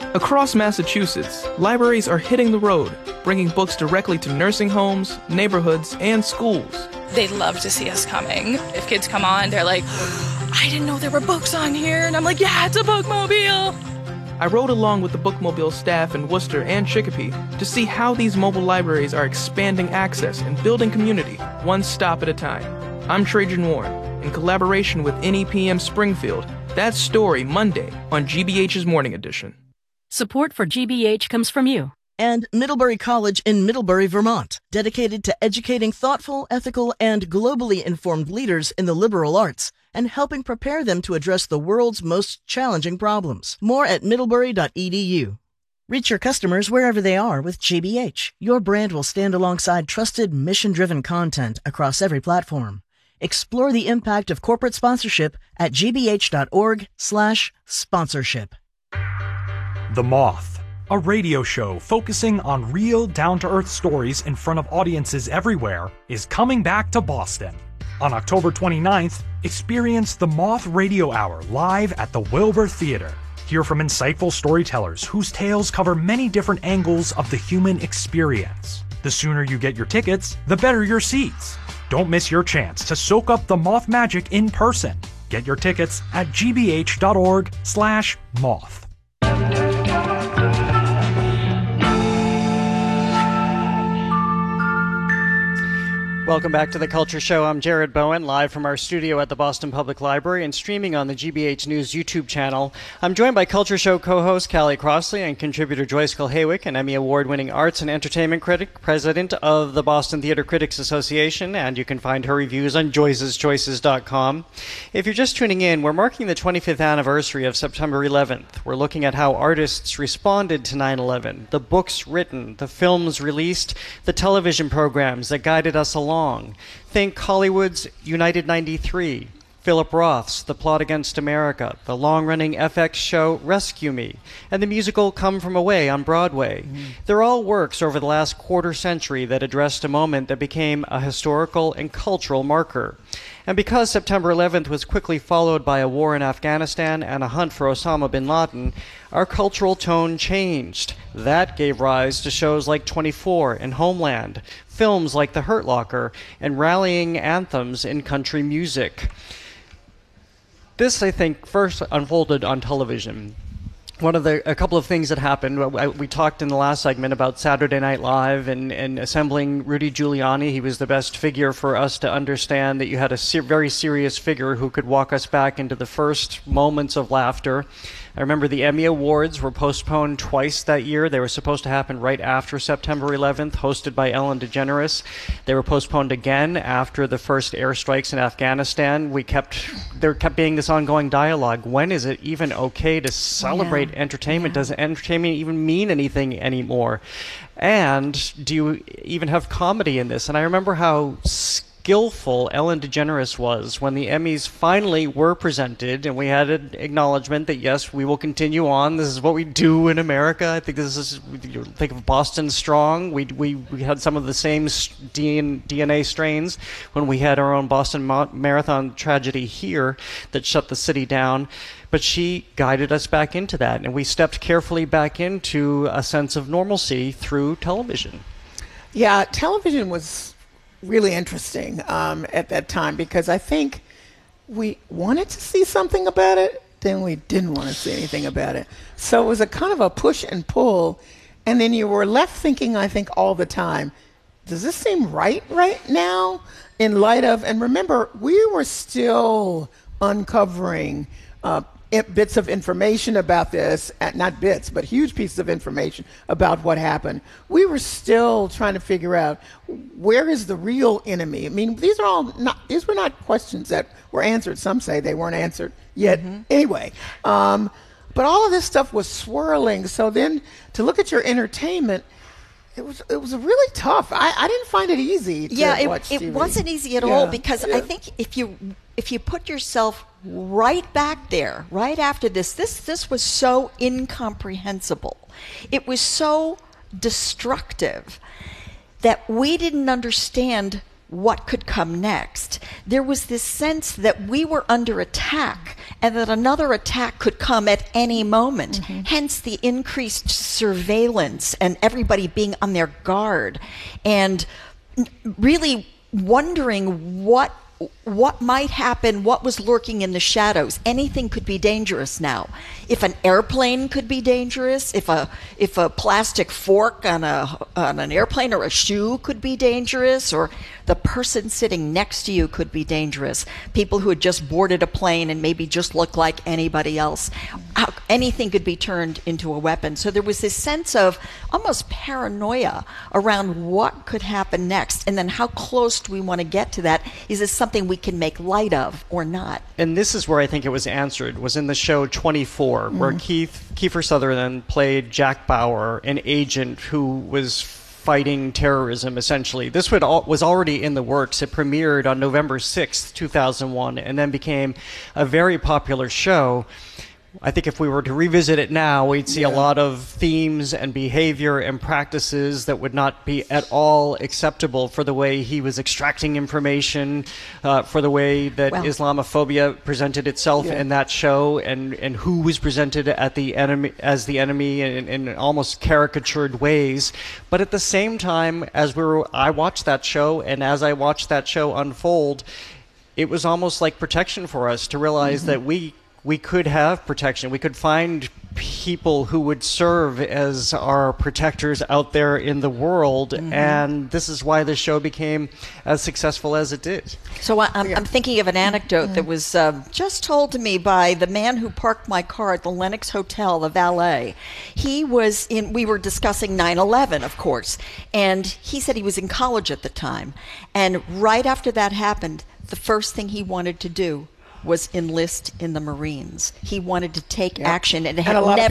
Across Massachusetts, libraries are hitting the road, bringing books directly to nursing homes, neighborhoods, and schools. They love to see us coming. If kids come on, they're like, I didn't know there were books on here. And I'm like, yeah, it's a bookmobile. I rode along with the bookmobile staff in Worcester and Chicopee to see how these mobile libraries are expanding access and building community, one stop at a time. I'm Trajan Warren, in collaboration with NEPM Springfield. That's Story Monday on GBH's Morning Edition. Support for GBH comes from you. And Middlebury College in Middlebury, Vermont, dedicated to educating thoughtful, ethical, and globally informed leaders in the liberal arts and helping prepare them to address the world's most challenging problems. More at middlebury.edu. Reach your customers wherever they are with GBH. Your brand will stand alongside trusted, mission-driven content across every platform. Explore the impact of corporate sponsorship at gbh.org/sponsorship. The Moth, a radio show focusing on real, down-to-earth stories in front of audiences everywhere, is coming back to Boston. On October 29th, experience the Moth Radio Hour live at the Wilbur Theater. Hear from insightful storytellers whose tales cover many different angles of the human experience. The sooner you get your tickets, the better your seats. Don't miss your chance to soak up the Moth magic in person. Get your tickets at gbh.org/moth. Welcome back to The Culture Show. I'm Jared Bowen, live from our studio at the Boston Public Library and streaming on the GBH News YouTube channel. I'm joined by Culture Show co-host Callie Crossley and contributor Joyce Kulhaywick, an Emmy Award-winning arts and entertainment critic, president of the Boston Theater Critics Association, and you can find her reviews on joyceschoices.com. If you're just tuning in, we're marking the 25th anniversary of September 11th. We're looking at how artists responded to 9/11, the books written, the films released, the television programs that guided us along. Think Hollywood's United 93, Philip Roth's The Plot Against America, the long-running FX show Rescue Me, and the musical Come From Away on Broadway. They're all works over the last quarter century that addressed a moment that became a historical and cultural marker. And because September 11th was quickly followed by a war in Afghanistan and a hunt for Osama bin Laden, our cultural tone changed. That gave rise to shows like 24 and Homeland, films like The Hurt Locker, and rallying anthems in country music. This, I think, first unfolded on television. A couple of things that happened. We talked in the last segment about Saturday Night Live and assembling Rudy Giuliani. He was the best figure for us to understand that you had a very serious figure who could walk us back into the first moments of laughter. I remember the Emmy Awards were postponed twice that year. They were supposed to happen right after September 11th, hosted by Ellen DeGeneres. They were postponed again after the first airstrikes in Afghanistan. There kept being this ongoing dialogue. When is it even okay to celebrate entertainment? Does entertainment even mean anything anymore? And do you even have comedy in this? And I remember how skillful Ellen DeGeneres was when the Emmys finally were presented, and we had an acknowledgement that yes, we will continue on. This is what we do in America. I think think of Boston Strong. We had some of the same DNA strains when we had our own Boston Marathon tragedy here that shut the city down. But she guided us back into that, and we stepped carefully back into a sense of normalcy through television. Yeah, television was really interesting at that time because I think we wanted to see something about it, then we didn't want to see anything about it. So it was a kind of a push and pull, and then you were left thinking, I think, all the time, does this seem right now in light of, and remember, we were still uncovering bits of information about this, not bits, but huge pieces of information about what happened. We were still trying to figure out where is the real enemy. I mean, these were not questions that were answered. Some say they weren't answered yet. Anyway, but all of this stuff was swirling. So then to look at your entertainment, it was really tough. I didn't find it easy to watch TV. It wasn't easy at all because I think if you put yourself right back there, right after this was so incomprehensible. It was so destructive that we didn't understand what could come next. There was this sense that we were under attack and that another attack could come at any moment. Hence the increased surveillance and everybody being on their guard and really wondering what might happen, what was lurking in the shadows. Anything could be dangerous now. If an airplane could be dangerous, if a plastic fork on an airplane or a shoe could be dangerous, or the person sitting next to you could be dangerous. People who had just boarded a plane and maybe just looked like anybody else. Anything could be turned into a weapon. So there was this sense of almost paranoia around what could happen next, and then how close do we want to get to that? Is this something we can make light of or not? And this is where I think it was answered, was in the show 24, where Kiefer Sutherland played Jack Bauer, an agent who was fighting terrorism, essentially. This was already in the works. It premiered on November 6th, 2001, and then became a very popular show. I think if we were to revisit it now, we'd see a lot of themes and behavior and practices that would not be at all acceptable for the way he was extracting information, for the way that Islamophobia presented itself in that show, and who was presented as the enemy in almost caricatured ways. But at the same time, I watched that show, and as I watched that show unfold, it was almost like protection for us to realize that we could have protection. We could find people who would serve as our protectors out there in the world, and this is why the show became as successful as it did. So I'm thinking of an anecdote that was just told to me by the man who parked my car at the Lenox Hotel, the valet. We were discussing 9/11, of course, and he said he was in college at the time, and right after that happened, the first thing he wanted to do was enlist in the Marines. He wanted to take action, and it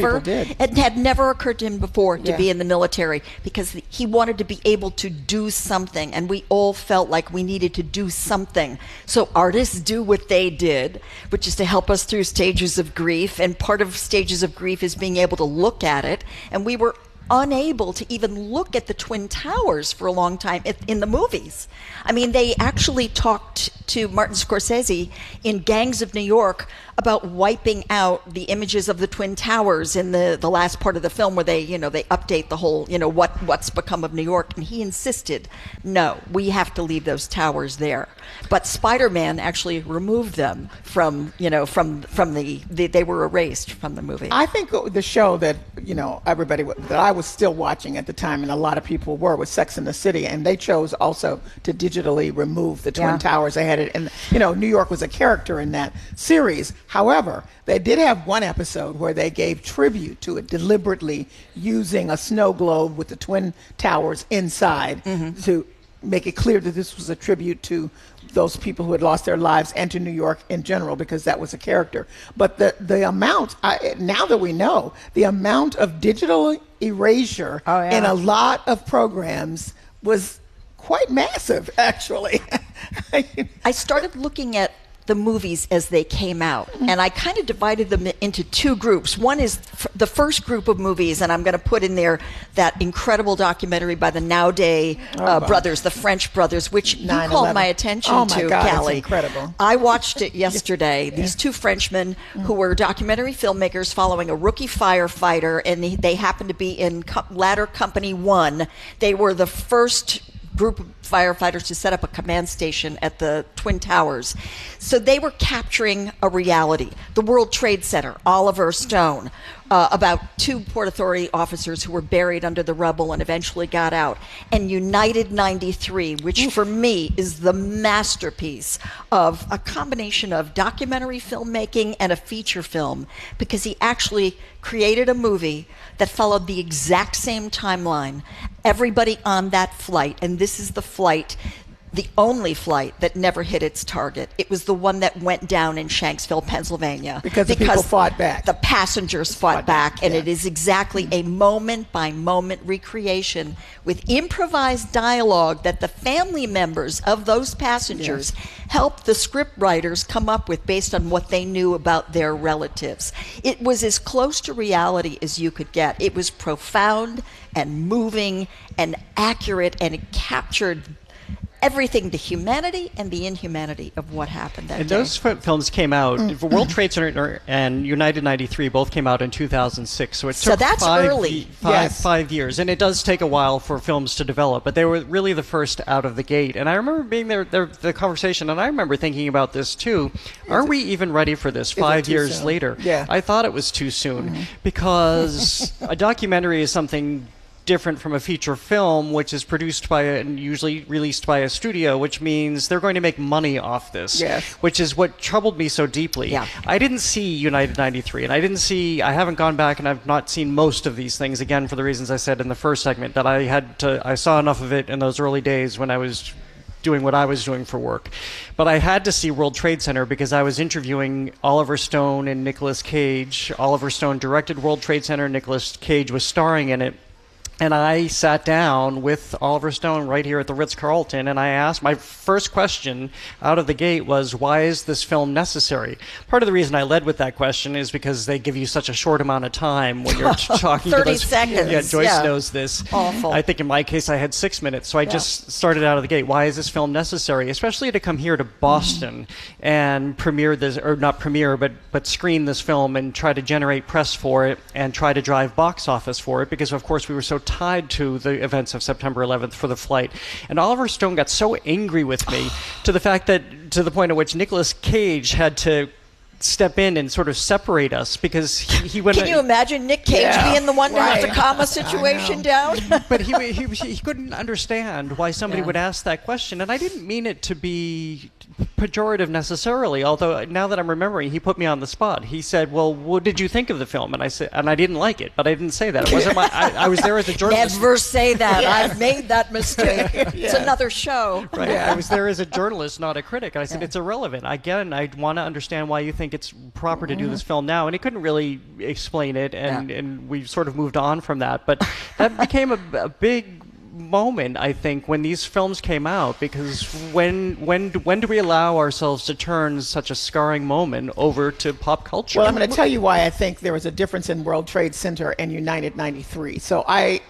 had never occurred to him before to be in the military, because he wanted to be able to do something, and we all felt like we needed to do something. So artists do what they did, which is to help us through stages of grief, and part of stages of grief is being able to look at it, and we were unable to even look at the Twin Towers for a long time in the movies. I mean, they actually talked to Martin Scorsese in Gangs of New York about wiping out the images of the Twin Towers in the last part of the film, where they update the whole, what's become of New York. And he insisted, no, we have to leave those towers there. But Spider-Man actually removed them from they were erased from the movie. I think the show that, that I was still watching at the time, and a lot of people were, was Sex and the City, and they chose also to digitally remove the Twin Towers. They had it, and New York was a character in that series. However, they did have one episode where they gave tribute to it, deliberately using a snow globe with the Twin Towers inside to make it clear that this was a tribute to those people who had lost their lives and to New York in general, because that was a character. But the amount, now that we know, the amount of digital erasure in a lot of programs was quite massive, actually. I started looking at the movies as they came out, and I kind of divided them into two groups. One is the first group of movies, and I'm going to put in there that incredible documentary by the Nowday brothers, the French brothers, which you called my attention to, Callie. It's incredible. I watched it yesterday. These two Frenchmen who were documentary filmmakers following a rookie firefighter, and they happened to be in Ladder Company 1. They were the first group of firefighters to set up a command station at the Twin Towers. So they were capturing a reality. The World Trade Center, Oliver Stone, about 2 Port Authority officers who were buried under the rubble and eventually got out. And United 93, which for me is the masterpiece of a combination of documentary filmmaking and a feature film, because he actually created a movie that followed the exact same timeline. Everybody on that flight, and this is the flight, the only flight that never hit its target. It was the one that went down in Shanksville, Pennsylvania. Because the people fought back. The passengers fought back, and it is exactly a moment-by-moment recreation with improvised dialogue that the family members of those passengers helped the script writers come up with based on what they knew about their relatives. It was as close to reality as you could get. It was profound and moving and accurate, and it captured everything, the humanity and the inhumanity of what happened that and day. those films came out, World Trade Center and United 93 both came out in 2006, so it took that's early. five years, and it does take a while for films to develop, but they were really the first out of the gate. And I remember being there the conversation, and I remember thinking about this too. Are we even ready for this 5 years soon? later? Yeah. I thought it was too soon, because a documentary is something different from a feature film, which is produced by and usually released by a studio, which means they're going to make money off this. Yes. Which is what troubled me so deeply. Yeah. I didn't see United 93, and I haven't gone back and I've not seen most of these things, again, for the reasons I said in the first segment, that I saw enough of it in those early days when I was doing what I was doing for work. But I had to see World Trade Center because I was interviewing Oliver Stone and Nicolas Cage. Oliver Stone directed World Trade Center, Nicolas Cage was starring in it. And I sat down with Oliver Stone right here at the Ritz-Carlton, and I asked, my first question out of the gate was, why is this film necessary? Part of the reason I led with that question is because they give you such a short amount of time when you're talking 30 to those. seconds. Yeah, Joyce knows this. Awful. I think in my case I had 6 minutes, so I just started out of the gate. Why is this film necessary? Especially to come here to Boston and premiere this, or not premiere, but screen this film and try to generate press for it and try to drive box office for it, because of course we were so tied to the events of September 11th for the flight. And Oliver Stone got so angry with me to the point at which Nicolas Cage had to step in and sort of separate us, because he went. Can you imagine Nick Cage being the one to have to Right. calm a situation down? But he couldn't understand why somebody would ask that question, and I didn't mean it to be pejorative necessarily, although now that I'm remembering, he put me on the spot. He said, well, what did you think of the film? And I said, and I didn't like it, but I didn't say that. It wasn't I was there as a journalist. Never say that. I've made that mistake. It's another show. Right. I was there as a journalist, not a critic. And I said, it's irrelevant. Again, I want to understand why you think it's proper to do this film now. And he couldn't really explain it, and we sort of moved on from that. But that became a big moment, I think, when these films came out, because when do we allow ourselves to turn such a scarring moment over to pop culture? Well, I'm going to tell you why I think there was a difference in World Trade Center and United 93. So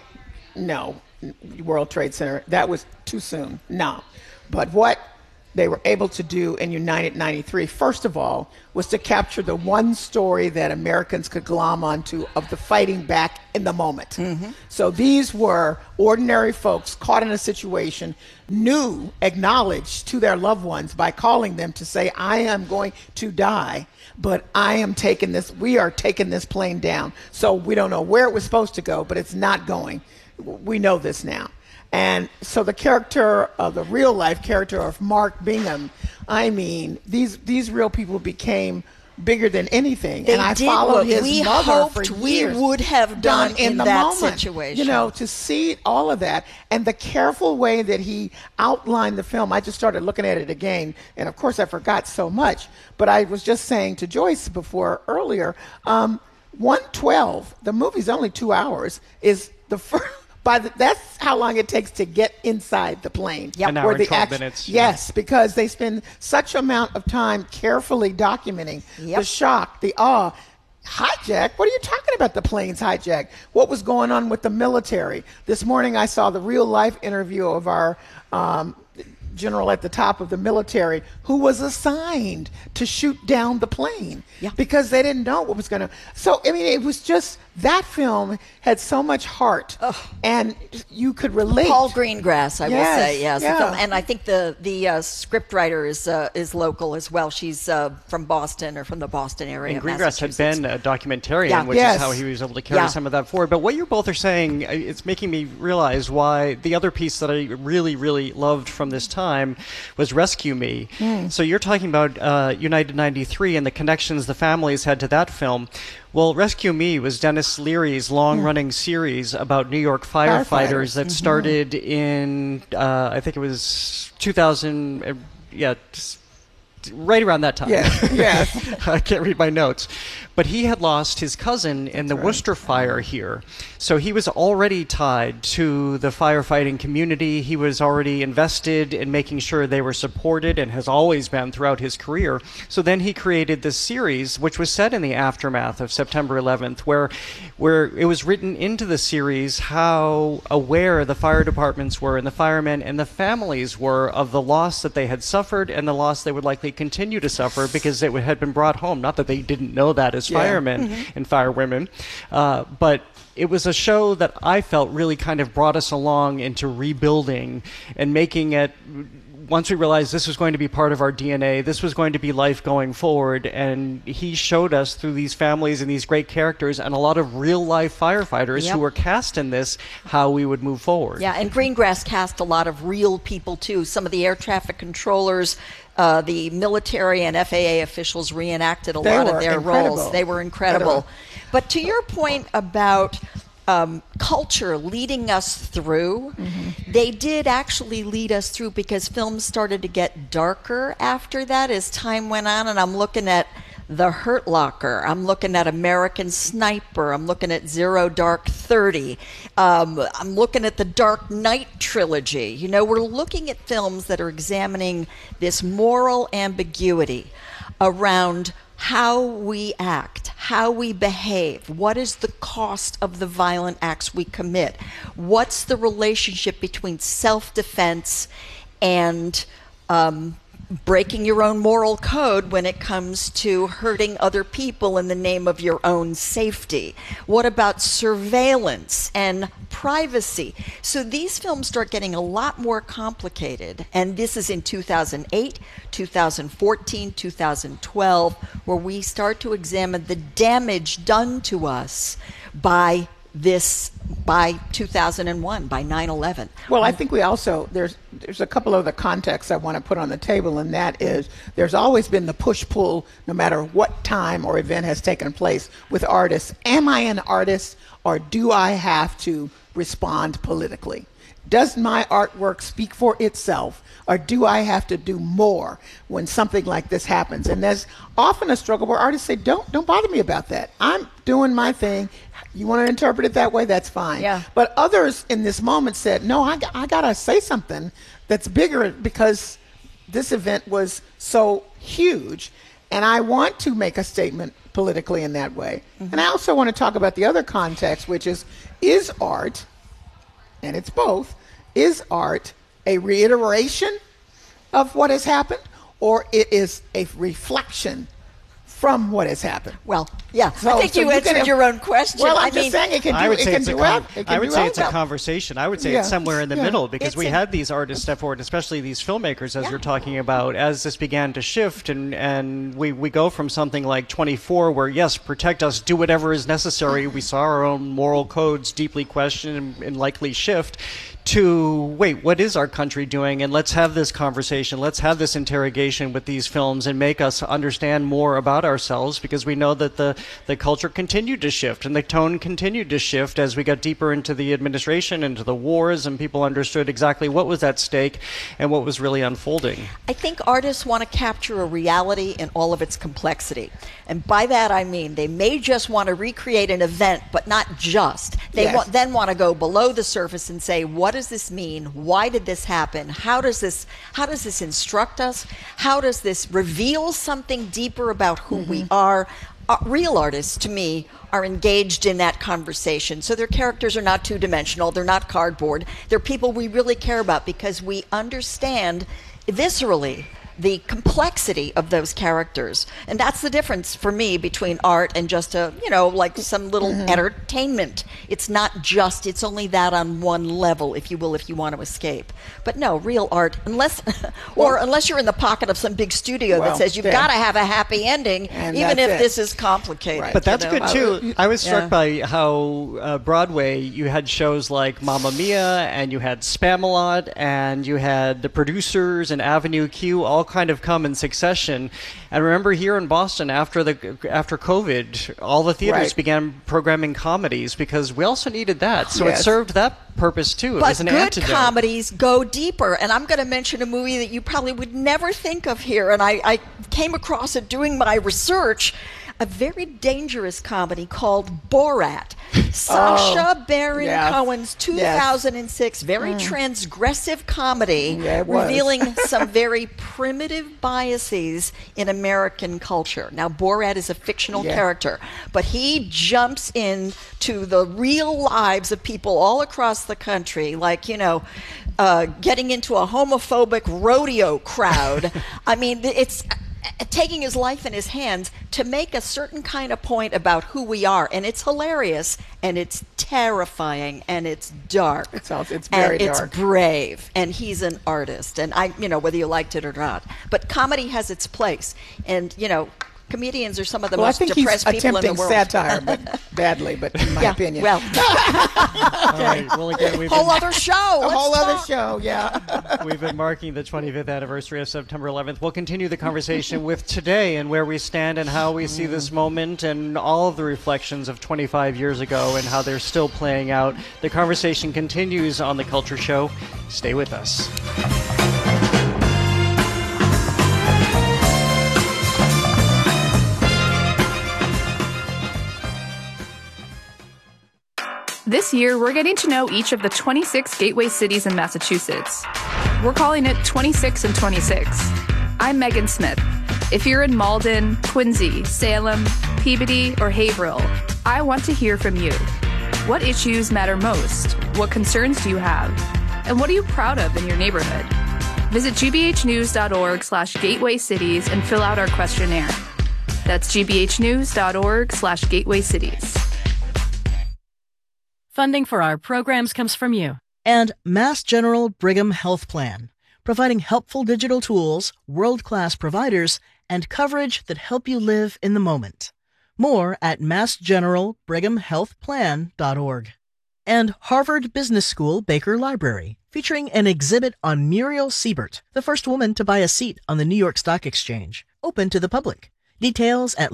World Trade Center, that was too soon. No. But what they were able to do in United 93, first of all, was to capture the one story that Americans could glom onto of the fighting back in the moment. Mm-hmm. So these were ordinary folks caught in a situation, acknowledged to their loved ones by calling them to say, I am going to die, but we are taking this plane down. So we don't know where it was supposed to go, but it's not going. We know this now. And so the real life character of Mark Bingham, I mean, these real people became bigger than anything. They and I did followed what his we mother hoped for we years. would have done in the that moment, situation. to see all of that and the careful way that he outlined the film. I just started looking at it again, and of course I forgot so much. But I was just saying to Joyce earlier, 112, the movie's only 2 hours, is the first. That's how long it takes to get inside the plane. Yep. An hour and 12 minutes. Yes, because they spend such amount of time carefully documenting the shock, the awe. Hijack? What are you talking about, the plane's hijack? What was going on with the military? This morning I saw the real life interview of our general at the top of the military who was assigned to shoot down the plane because they didn't know what was going to. So, I mean, it was just, that film had so much heart and you could relate. Paul Greengrass, I will say, yes. Yeah. And I think the script writer is local as well. She's from Boston or from the Boston area. And Greengrass had been a documentarian, which is how he was able to carry some of that forward. But what you both are saying, it's making me realize why the other piece that I really, really loved from this time was Rescue Me. So you're talking about United 93 and the connections the families had to that film. Well, Rescue Me was Dennis Leary's long-running series about New York firefighters that started in, I think it was 2000, right around that time. Yes. I can't read my notes. But he had lost his cousin in the Worcester fire here. So he was already tied to the firefighting community. He was already invested in making sure they were supported and has always been throughout his career. So then he created this series, which was set in the aftermath of September 11th, where it was written into the series how aware the fire departments were and the firemen and the families were of the loss that they had suffered and the loss they would likely continue to suffer because it had been brought home. Not that they didn't know that as firemen and firewomen, but it was a show that I felt really kind of brought us along into rebuilding and making it, once we realized this was going to be part of our DNA, this was going to be life going forward, and he showed us through these families and these great characters and a lot of real-life firefighters who were cast in this, how we would move forward. Yeah, and Greengrass cast a lot of real people, too. Some of the air traffic controllers, the military and FAA officials reenacted a lot of their roles. They were incredible. But to your point about culture leading us through, they did actually lead us through because films started to get darker after that as time went on. And I'm looking at The Hurt Locker. I'm looking at American Sniper. I'm looking at Zero Dark 30. I'm looking at the Dark Knight trilogy. You know, we're looking at films that are examining this moral ambiguity around how we act, how we behave, what is the cost of the violent acts we commit, what's the relationship between self-defense and breaking your own moral code when it comes to hurting other people in the name of your own safety. What about surveillance and privacy? So these films start getting a lot more complicated, and this is in 2008, 2014, 2012, where we start to examine the damage done to us by 2001, by 9/11. Well, I think we also, there's a couple of the contexts I want to put on the table, and that is there's always been the push-pull no matter what time or event has taken place with artists. Am I an artist, or do I have to respond politically? Does my artwork speak for itself, or do I have to do more when something like this happens? And there's often a struggle where artists say, don't bother me about that. I'm doing my thing. You want to interpret it that way? That's fine. Yeah. But others in this moment said, no, I got to say something that's bigger because this event was so huge. And I want to make a statement politically in that way. And I also want to talk about the other context, which is art, and it's both, is art a reiteration of what has happened, or it is a reflection from what has happened? Well, yeah, I think you answered your own question. Well, I'm just saying it can do I would say it's a conversation. I would say it's somewhere in the middle, because we had these artists step forward, especially these filmmakers, as you're talking about, as this began to shift, and we go from something like 24, where, yes, protect us, do whatever is necessary. We saw our own moral codes deeply questioned and likely shift, to, wait, what is our country doing? And let's have this conversation. Let's have this interrogation with these films and make us understand more about ourselves, because we know that the culture continued to shift and the tone continued to shift as we got deeper into the administration, into the wars, and people understood exactly what was at stake and what was really unfolding. I think artists want to capture a reality in all of its complexity. And by that I mean they may just want to recreate an event, but not just. They then want to go below the surface and say, what does this mean? Why did this happen? How does this instruct us? How does this reveal something deeper about who we are? Real artists, to me, are engaged in that conversation. So their characters are not two-dimensional. They're not cardboard. They're people we really care about because we understand viscerally the complexity of those characters. And that's the difference for me between art and just like some little entertainment. It's not just, it's only that on one level, if you will, if you want to escape. But no, real art, unless you're in the pocket of some big studio that says you've got to have a happy ending, even if this is complicated. Right. But that's good too. I was struck by how Broadway, you had shows like Mamma Mia, and you had Spamalot, and you had the producers and Avenue Q all kind of come in succession. And remember, here in Boston, after COVID, all the theaters began programming comedies because we also needed that. So it served that purpose too. It was an antidote. But good comedies go deeper. And I'm going to mention a movie that you probably would never think of here. And I came across it doing my research. A very dangerous comedy called Borat. Sacha Baron Cohen's 2006 very transgressive comedy revealing some very primitive biases in American culture. Now, Borat is a fictional character, but he jumps into the real lives of people all across the country, like, getting into a homophobic rodeo crowd. I mean, it's taking his life in his hands to make a certain kind of point about who we are, and it's hilarious, and it's terrifying, and it's dark. It's very and dark. It's brave, and he's an artist, and whether you liked it or not. But comedy has its place, and comedians are some of the most depressed people in the world. I think he's attempting satire, but badly, but in my opinion. Well, all right. Well, again, other show. A whole other show, yeah. We've been marking the 25th anniversary of September 11th. We'll continue the conversation with today and where we stand and how we see this moment and all of the reflections of 25 years ago and how they're still playing out. The conversation continues on The Culture Show. Stay with us. This year, we're getting to know each of the 26 gateway cities in Massachusetts. We're calling it 26 and 26. I'm Megan Smith. If you're in Malden, Quincy, Salem, Peabody, or Haverhill, I want to hear from you. What issues matter most? What concerns do you have? And what are you proud of in your neighborhood? Visit gbhnews.org/gateway cities and fill out our questionnaire. That's gbhnews.org/gateway cities. Funding for our programs comes from you. And Mass General Brigham Health Plan, providing helpful digital tools, world-class providers, and coverage that help you live in the moment. More at massgeneralbrighamhealthplan.org. And Harvard Business School Baker Library, featuring an exhibit on Muriel Siebert, the first woman to buy a seat on the New York Stock Exchange, open to the public. Details at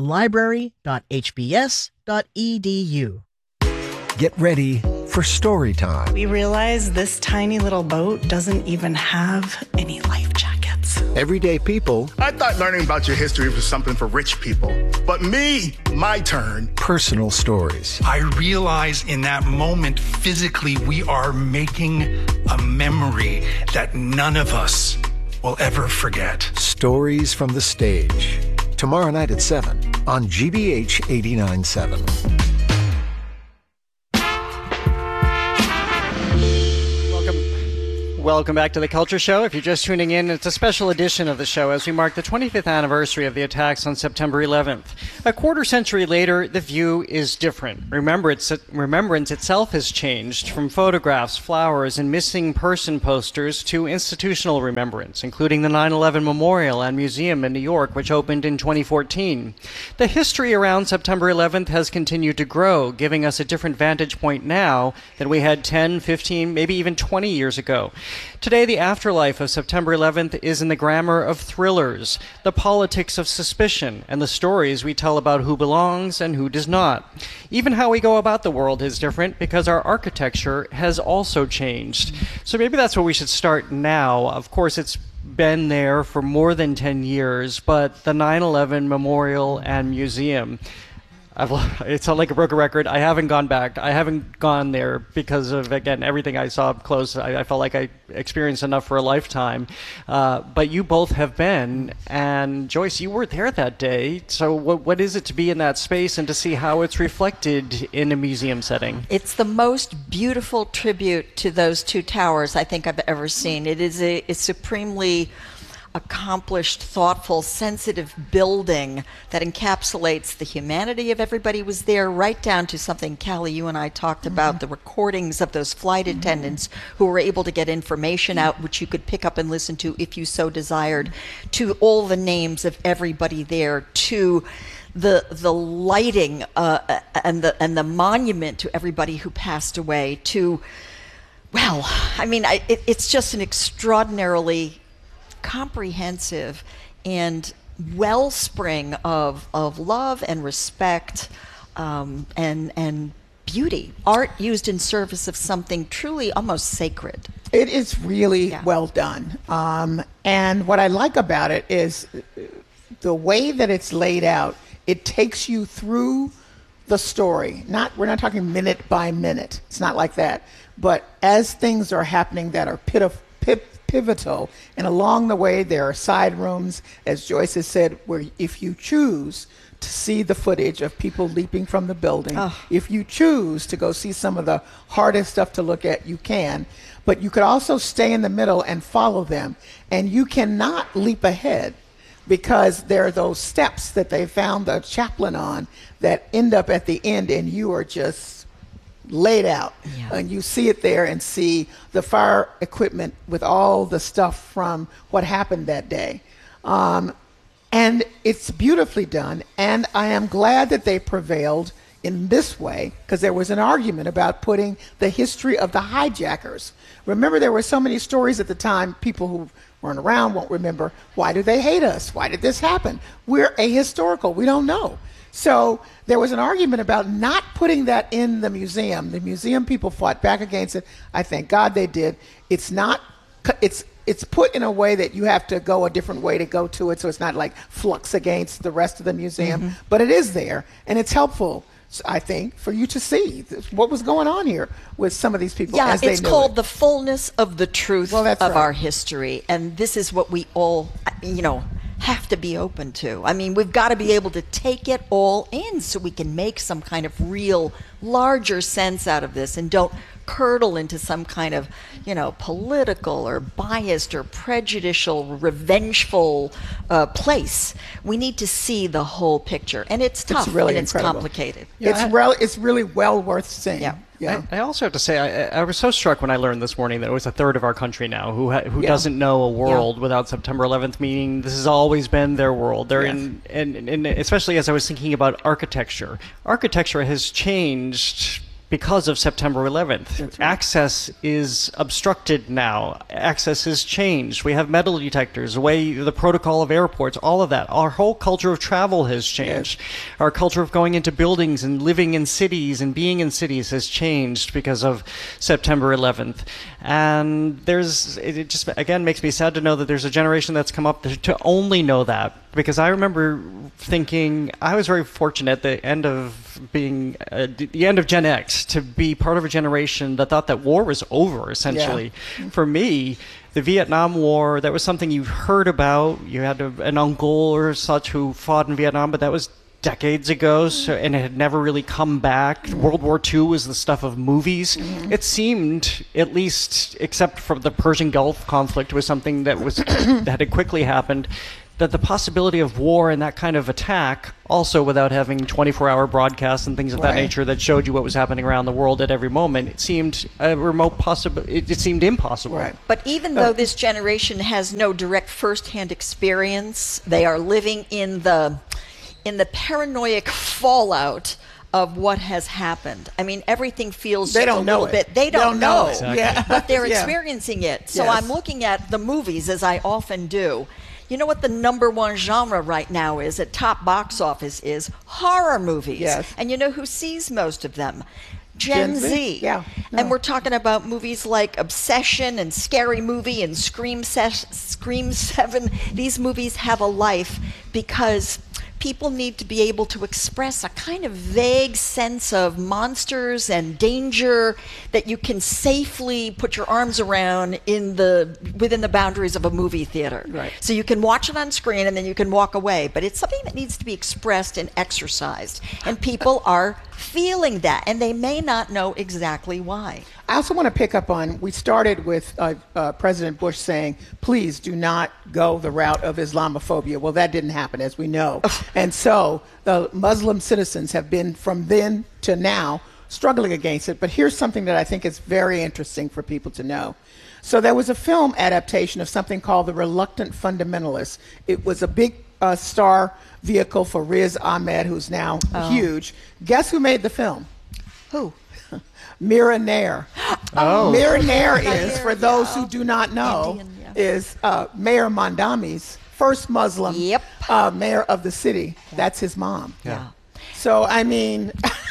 library.hbs.edu. Get ready for story time. We realize this tiny little boat doesn't even have any life jackets. Everyday people. I thought learning about your history was something for rich people. But me, my turn. Personal stories. I realize in that moment, physically, we are making a memory that none of us will ever forget. Stories from the stage. Tomorrow night at 7 on GBH 89.7. Welcome back to The Culture Show. If you're just tuning in, it's a special edition of the show as we mark the 25th anniversary of the attacks on September 11th. A quarter century later, the view is different. Remembrance itself has changed from photographs, flowers, and missing person posters to institutional remembrance, including the 9/11 Memorial and Museum in New York, which opened in 2014. The history around September 11th has continued to grow, giving us a different vantage point now than we had 10, 15, maybe even 20 years ago. Today, the afterlife of September 11th is in the grammar of thrillers, the politics of suspicion, and the stories we tell about who belongs and who does not. Even how we go about the world is different because our architecture has also changed. So maybe that's where we should start now. Of course, it's been there for more than 10 years, but the 9/11 Memorial and Museum, it's like a broken record. I haven't gone back. I haven't gone there because of, again, everything I saw up close. I felt like I experienced enough for a lifetime. But you both have been. And Joyce, you were there that day. So what is it to be in that space and to see how it's reflected in a museum setting? It's the most beautiful tribute to those two towers I think I've ever seen. It is a supremely accomplished, thoughtful, sensitive building that encapsulates the humanity of everybody who was there, right down to something, Callie, you and I talked about, the recordings of those flight attendants who were able to get information out, which you could pick up and listen to if you so desired, to all the names of everybody there, to the lighting and the monument to everybody who passed away, to, well, I mean, it's just an extraordinarily comprehensive and wellspring of love and respect and beauty. Art used in service of something truly almost sacred. It is really well done. And what I like about it is the way that it's laid out. It takes you through the story. We're not talking minute by minute. It's not like that. But as things are happening that are pivotal, and along the way there are side rooms, as Joyce has said, where if you choose to see the footage of people leaping from the building, if you choose to go see some of the hardest stuff to look at, you can. But you could also stay in the middle and follow them. And you cannot leap ahead, because there are those steps that they found the chaplain on that end up at the end, and you are just laid out. And you see it there and see the fire equipment with all the stuff from what happened that day. And it's beautifully done, and I am glad that they prevailed in this way, because there was an argument about putting the history of the hijackers. Remember, there were so many stories at the time. People who weren't around won't remember. Why do they hate us? Why did this happen? We're ahistorical. We don't know. So there was an argument about not putting that in the museum. The museum people fought back against it. I thank God they did. It's put in a way that you have to go a different way to go to it, so it's not like flux against the rest of the museum. But it is there, and it's helpful, I think, for you to see what was going on here with some of these people. Yeah, as they it's knew called it. The Fullness of the Truth of our history, and this is what we all, have to be open to. I mean, we've got to be able to take it all in so we can make some kind of real, larger sense out of this, and don't curdle into some kind of, political or biased or prejudicial, revengeful place. We need to see the whole picture, and it's tough, It's really and it's incredible. complicated. It's really well worth seeing. Yeah. I also have to say, I was so struck when I learned this morning that it was a third of our country now who doesn't know a world without September 11th, meaning this has always been their world. They're and especially as I was thinking about architecture. Architecture has changed because of September 11th. Right. Access is obstructed now. Access has changed. We have metal detectors, the protocol of airports, all of that. Our whole culture of travel has changed. Yes. Our culture of going into buildings and living in cities and being in cities has changed because of September 11th. And it just, again, makes me sad to know that there's a generation that's come up to only know that. Because I remember thinking, I was very fortunate at the end of the end of Gen X to be part of a generation that thought that war was over, essentially. Yeah. For me, the Vietnam War, that was something you heard about. You had an uncle or such who fought in Vietnam, but that was decades ago, and it had never really come back. World War II was the stuff of movies. It seemed, at least, except for the Persian Gulf conflict, was something that had quickly happened, that the possibility of war and that kind of attack, also without having 24-hour broadcasts and things of that nature that showed you what was happening around the world at every moment, it seemed a remote it seemed impossible. Right. But even though this generation has no direct first-hand experience, they are living in the paranoid fallout of what has happened. I mean, everything feels they just don't a know little it. bit. They don't know. Exactly. But they're experiencing it. So I'm looking at the movies, as I often do. You know what the number one genre right now is at top box office is? Horror movies. Yes. And you know who sees most of them? Gen Z. Yeah. No. And we're talking about movies like Obsession and Scary Movie and Scream 7. These movies have a life because people need to be able to express a kind of vague sense of monsters and danger that you can safely put your arms around within the boundaries of a movie theater. Right. So you can watch it on screen and then you can walk away, but it's something that needs to be expressed and exercised, and people are feeling that, and they may not know exactly why. I also want to pick up on, we started with President Bush saying, please do not go the route of Islamophobia. Well, that didn't happen, as we know. And so the Muslim citizens have been, from then to now, struggling against it. But here's something that I think is very interesting for people to know. So there was a film adaptation of something called The Reluctant Fundamentalists. It was a big star vehicle for Riz Ahmed, who's now huge. Guess who made the film? Who? Mira Nair. Oh. Mira Nair is, for those who do not know, is Mayor Mamdani's first Muslim mayor of the city. That's his mom. Yeah. So, I mean,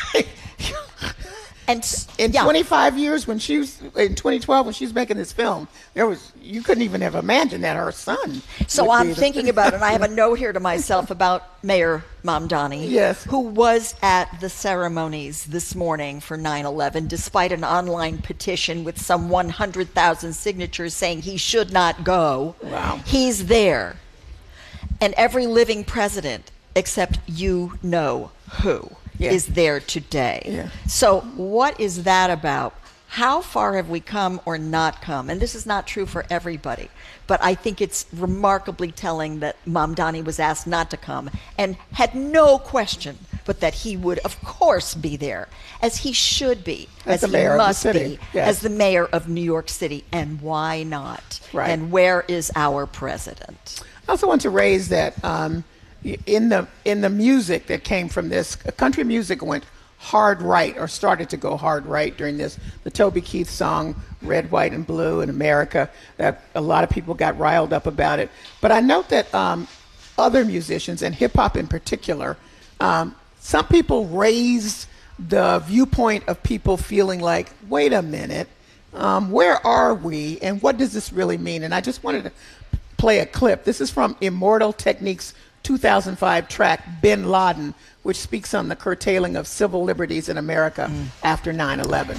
and in 25 years, when she was in 2012, when she was making this film, you couldn't even have imagined that her son. So I'm thinking about it, and I have a note here to myself about Mayor Mamdani, who was at the ceremonies this morning for 9/11, despite an online petition with some 100,000 signatures saying he should not go. Wow. He's there. And every living president, except you know who, is there today. Yeah. So what is that about? How far have we come or not come? And this is not true for everybody, but I think it's remarkably telling that Mamdani was asked not to come and had no question but that he would, of course, be there, as he should be, as he must be, as the mayor of New York City. And why not? Right. And where is our president? I also want to raise that in the music that came from this, country music went hard right, or started to go hard right during this. The Toby Keith song, Red, White, and Blue in America, that a lot of people got riled up about it. But I note that other musicians, and hip-hop in particular, some people raised the viewpoint of people feeling like, wait a minute, where are we, and what does this really mean? And I just wanted to play a clip. This is from Immortal Technique's 2005 track, Bin Laden, which speaks on the curtailing of civil liberties in America after 9/11.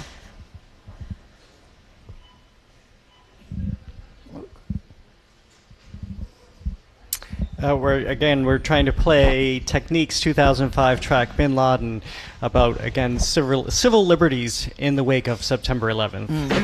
We're trying to play Technique's 2005 track, Bin Laden, about, again, civil liberties in the wake of September 11.